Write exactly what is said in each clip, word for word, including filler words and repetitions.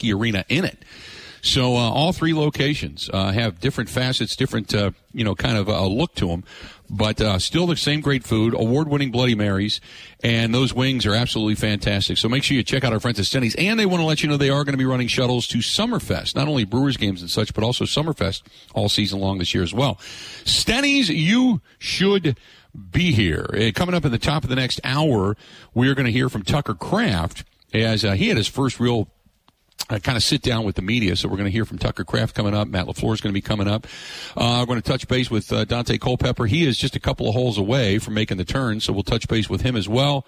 hockey arena in it. So uh, all three locations uh, have different facets, different, uh, you know, kind of a look to them. But uh, still the same great food, award-winning Bloody Marys, and those wings are absolutely fantastic. So make sure you check out our friends at Stenny's. And they want to let you know they are going to be running shuttles to Summerfest, not only Brewers games and such, but also Summerfest all season long this year as well. Stenny's, you should be here. Uh, coming up at the top of the next hour, we are going to hear from Tucker Kraft as uh, he had his first real I kind of sit down with the media, so we're going to hear from Tucker Kraft coming up. Matt LaFleur is going to be coming up. Uh, we're going to touch base with uh, Dante Culpepper. He is just a couple of holes away from making the turn, so we'll touch base with him as well.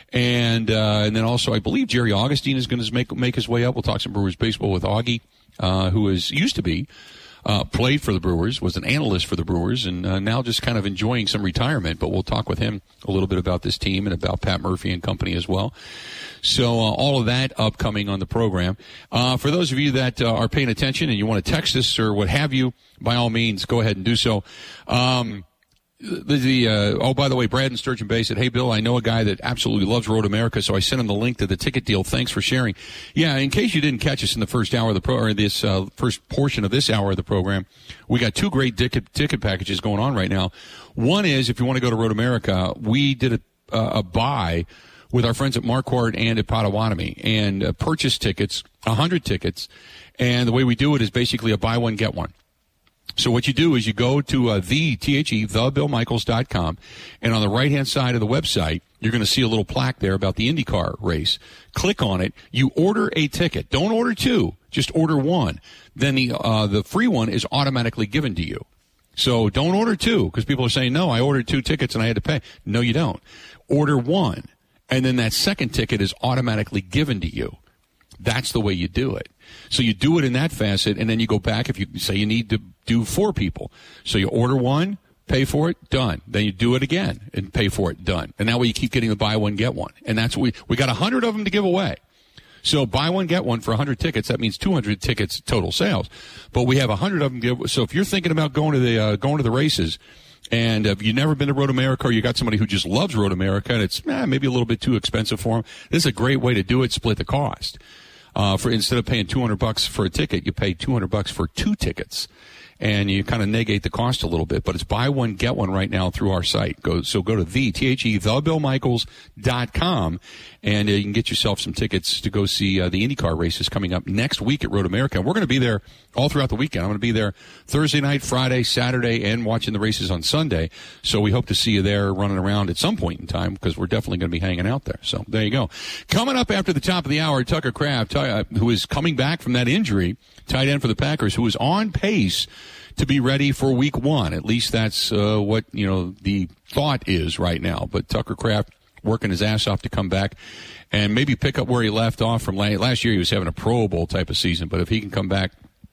And uh, and then also, I believe Jerry Augustine is going to make make his way up. We'll talk some Brewers baseball with Augie, uh, who is used to be. Uh, played for the Brewers, was an analyst for the Brewers, and uh, now just kind of enjoying some retirement. But we'll talk with him a little bit about this team and about Pat Murphy and company as well. So uh, all of that upcoming on the program. Uh, for those of you that uh, are paying attention and you want to text us or what have you, by all means, go ahead and do so. Um, The, the uh, oh, by the way, Brad in Sturgeon Bay said, "Hey, Bill, I know a guy that absolutely loves Road America, so I sent him the link to the ticket deal. Thanks for sharing." Yeah, in case you didn't catch us in the first hour of the pro, or this uh, first portion of this hour of the program, we got two great ticket ticket packages going on right now. One is if you want to go to Road America, we did a, uh, a buy with our friends at Marquardt and at Potawatomi and uh, purchase tickets, a hundred tickets, and the way we do it is basically a buy one get one. So what you do is you go to uh, the, T H E, the bill michaels dot com, and on the right-hand side of the website, you're going to see a little plaque there about the IndyCar race. Click on it. You order a ticket. Don't order two. Just order one. Then the uh, the free one is automatically given to you. So don't order two, because people are saying, no, I ordered two tickets and I had to pay. No, you don't. Order one, and then that second ticket is automatically given to you. That's the way you do it. So you do it in that facet, and then you go back if you say you need to do four people. So you order one, pay for it, done. Then you do it again and pay for it, done. And that way you keep getting the buy one, get one. And that's what we, we got a hundred of them to give away. So buy one, get one for a hundred tickets. That means two hundred tickets total sales. But we have a hundred of them to give. So if you're thinking about going to the, uh, going to the races, and if you've never been to Road America, or you got somebody who just loves Road America and it's eh, maybe a little bit too expensive for them, this is a great way to do it. Split the cost. Uh, for instead of paying two hundred bucks for a ticket, you pay two hundred bucks for two tickets, and you kind of negate the cost a little bit. But it's buy one, get one right now through our site. Go so go to the T H E the bill michaels dot com, and uh, you can get yourself some tickets to go see uh, the IndyCar races coming up next week at Road America. We're going to be there all throughout the weekend. I'm going to be there Thursday night, Friday, Saturday, and watching the races on Sunday. So we hope to see you there running around at some point in time, because we're definitely going to be hanging out there. So there you go. Coming up after the top of the hour, Tucker Kraft, uh, who is coming back from that injury, tight end for the Packers, who is on pace to be ready for week one. At least that's uh, what, you know, the thought is right now. But Tucker Kraft working his ass off to come back and maybe pick up where he left off from last, last year. He was having a Pro Bowl type of season, but if he can come back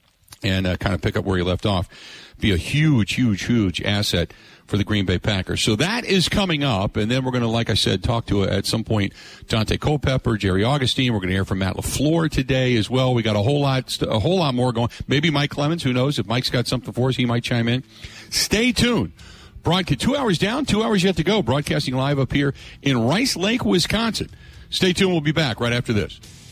and uh, kind of pick up where he left off, be a huge, huge, huge asset for the Green Bay Packers. So that is coming up, and then we're going to, like I said, talk to, uh, at some point, Dante Culpepper, Jerry Augustine. We're going to hear from Matt LaFleur today as well. We got a whole lot, a whole lot more going. Maybe Mike Clemens, who knows? If Mike's got something for us, he might chime in. Stay tuned. Broadcast, two hours down, two hours yet to go. Broadcasting live up here in Rice Lake, Wisconsin. Stay tuned. We'll be back right after this.